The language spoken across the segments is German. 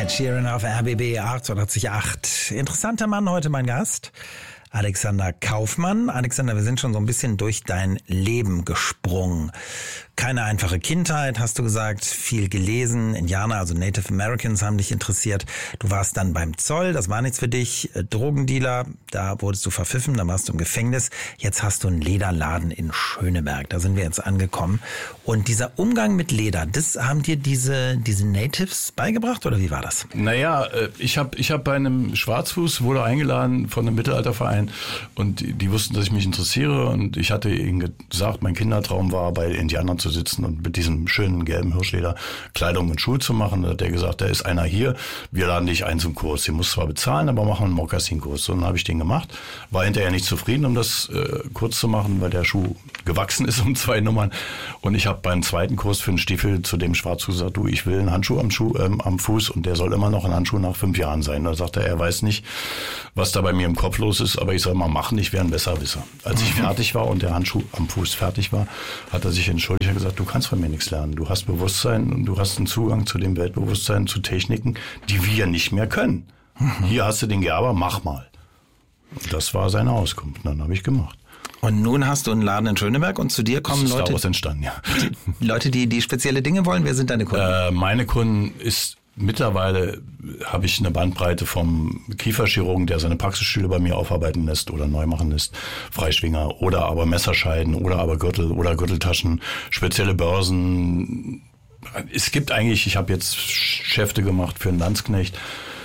Ed Sheeran auf RBB 88.8. Interessanter Mann heute mein Gast. Alexander Kaufmann. Alexander, wir sind schon so ein bisschen durch dein Leben gesprungen. Keine einfache Kindheit, hast du gesagt, viel gelesen. Indianer, also Native Americans, haben dich interessiert. Du warst dann beim Zoll, das war nichts für dich. Drogendealer, da wurdest du verpfiffen, da warst du im Gefängnis. Jetzt hast du einen Lederladen in Schöneberg, da sind wir jetzt angekommen. Und dieser Umgang mit Leder, das haben dir diese Natives beigebracht, oder wie war das? Naja, ich hab bei einem Schwarzfuß, wurde eingeladen von einem Mittelalterverein und die wussten, dass ich mich interessiere und ich hatte ihnen gesagt, mein Kindertraum war, bei Indianern zu sitzen und mit diesem schönen gelben Hirschleder Kleidung und Schuhe zu machen. Da hat der gesagt, da ist einer hier, wir laden dich ein zum Kurs. Den musst zwar bezahlen, aber machen einen Mokassin-Kurs. Und dann habe ich den gemacht. War hinterher nicht zufrieden, um das kurz zu machen, weil der Schuh gewachsen ist um 2 Nummern. Und ich habe beim zweiten Kurs für einen Stiefel zu dem Schwarzfuß gesagt, du, ich will einen Handschuh am Fuß und der soll immer noch ein Handschuh nach 5 Jahren sein. Da sagt er weiß nicht, was da bei mir im Kopf los ist, aber ich soll mal machen, ich wäre ein Besserwisser. Als ich fertig war und der Handschuh am Fuß fertig war, hat er sich entschuldigt und gesagt, du kannst von mir nichts lernen. Du hast Bewusstsein und du hast einen Zugang zu dem Weltbewusstsein, zu Techniken, die wir nicht mehr können. Hier hast du den Gerber, mach mal. Und das war seine Auskunft. Und dann habe ich gemacht. Und nun hast du einen Laden in Schöneberg und zu dir kommen Leute, daraus entstanden, ja. Leute, die spezielle Dinge wollen. Wer sind deine Kunden? Meine Kunden ist mittlerweile habe ich eine Bandbreite vom Kieferchirurgen, der seine Praxisstühle bei mir aufarbeiten lässt oder neu machen lässt, Freischwinger oder aber Messerscheiden oder aber Gürtel oder Gürteltaschen, spezielle Börsen. Es gibt eigentlich, ich habe jetzt Geschäfte gemacht für einen Landsknecht.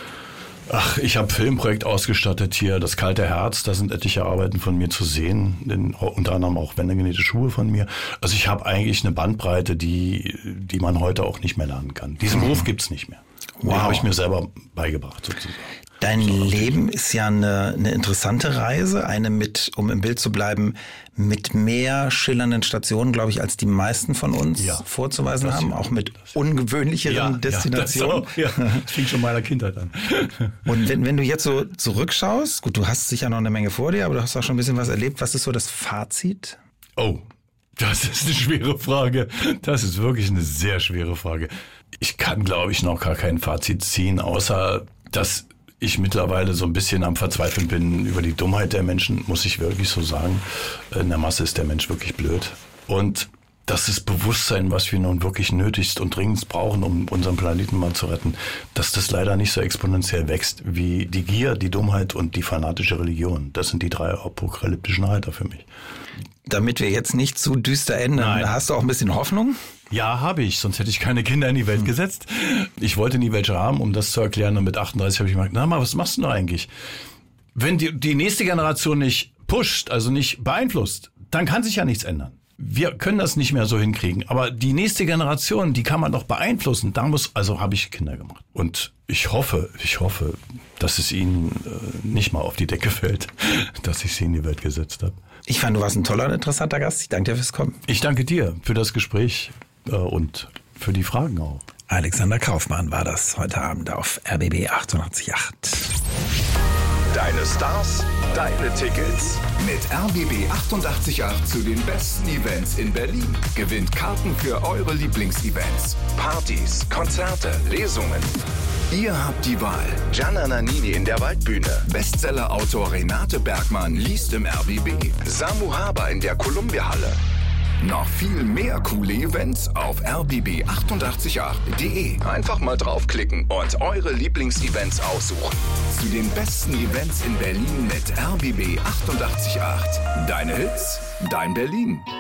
Ich habe ein Filmprojekt ausgestattet hier, das kalte Herz, da sind etliche Arbeiten von mir zu sehen, unter anderem auch wendegenähte Schuhe von mir. Also ich habe eigentlich eine Bandbreite, die man heute auch nicht mehr lernen kann. Diesen Beruf gibt's nicht mehr. Wow. Den habe ich mir selber beigebracht sozusagen. Dein Leben ist ja eine interessante Reise, eine mit, um im Bild zu bleiben, mit mehr schillernden Stationen, glaube ich, als die meisten von uns vorzuweisen haben, auch mit ungewöhnlicheren Destinationen. Das fing schon meiner Kindheit an. Und wenn du jetzt so zurückschaust, gut, du hast sicher noch eine Menge vor dir, aber du hast auch schon ein bisschen was erlebt. Was ist so das Fazit? Oh, das ist eine schwere Frage. Das ist wirklich eine sehr schwere Frage. Ich kann, glaube ich, noch gar kein Fazit ziehen, außer dass ich mittlerweile so ein bisschen am Verzweifeln bin über die Dummheit der Menschen, muss ich wirklich so sagen. In der Masse ist der Mensch wirklich blöd. Und das Bewusstsein, was wir nun wirklich nötigst und dringend brauchen, um unseren Planeten mal zu retten, dass das leider nicht so exponentiell wächst wie die Gier, die Dummheit und die fanatische Religion. Das sind die 3 apokalyptischen Reiter für mich. Damit wir jetzt nicht zu düster enden, hast du auch ein bisschen Hoffnung? Ja, habe ich, sonst hätte ich keine Kinder in die Welt gesetzt. Ich wollte nie welche haben, um das zu erklären. Und mit 38 habe ich gemerkt, was machst du denn eigentlich? Wenn die nächste Generation nicht pusht, also nicht beeinflusst, dann kann sich ja nichts ändern. Wir können das nicht mehr so hinkriegen. Aber die nächste Generation, die kann man doch beeinflussen. Also habe ich Kinder gemacht. Und ich hoffe, dass es ihnen nicht mal auf die Decke fällt, dass ich sie in die Welt gesetzt habe. Ich fand, du warst ein toller und interessanter Gast. Ich danke dir fürs Kommen. Ich danke dir für das Gespräch und für die Fragen auch. Alexander Kaufmann war das heute Abend auf RBB 88.8. Deine Stars, deine Tickets. Mit RBB 88.8 zu den besten Events in Berlin. Gewinnt Karten für eure Lieblingsevents. Partys, Konzerte, Lesungen. Ihr habt die Wahl. Gianna Nannini in der Waldbühne. Bestseller-Autor Renate Bergmann liest im RBB. Samu Haber in der Columbia-Halle. Noch viel mehr coole Events auf rbb888.de. Einfach mal draufklicken und eure Lieblingsevents aussuchen. Zu den besten Events in Berlin mit RBB 88.8. Deine Hits, dein Berlin.